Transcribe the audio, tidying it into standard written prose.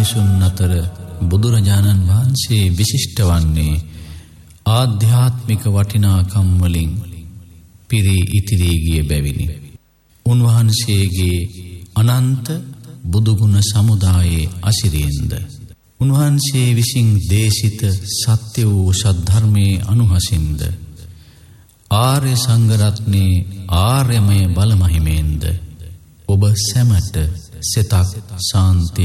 මිනිසුන් අතර බුදුරජාණන් වහන්සේ විශිෂ්ට වන්නේ ආධ්‍යාත්මික වටිනාකම් වලින් පිරී ඉතිරී ගිය බැවිනි. උන්වහන්සේගේ අනන්ත බුදුගුණ සමුදායේ අසිරියෙන්ද උන්වහන්සේ විසින් දේශිත සත්‍ය වූ සද්ධර්මයේ අනුහසින්ද ආර්ය සංඝ රත්නයේ ආර්යමය බලමහිමෙන්ද ඔබ සැමට සිතක් ශාන්තිය